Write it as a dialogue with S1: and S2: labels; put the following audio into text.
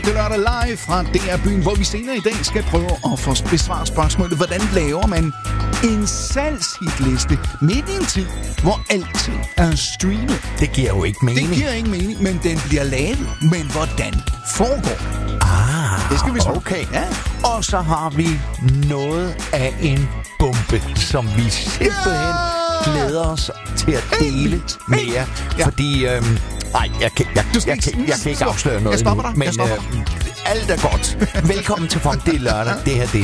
S1: Det er lørdag live fra DR Byen, hvor vi senere i dag skal prøve at få besvaret spørgsmålet, hvordan laver man en salgshitliste midt i en tid, hvor alting er streamet.
S2: Det giver jo ikke mening.
S1: Det giver ikke mening, men den bliver lavet. Men hvordan foregår det? Det skal vi så.
S2: Okay. Ja. Og så har vi noget af en bombe, som vi simpelthen glæder os til at dele med jer.
S1: Ja.
S2: Fordi, jeg kan ikke afsløre noget endnu.
S1: Jeg stopper dig.
S2: Men alt er godt. Velkommen til Funk. Det er lørdag. Det her, det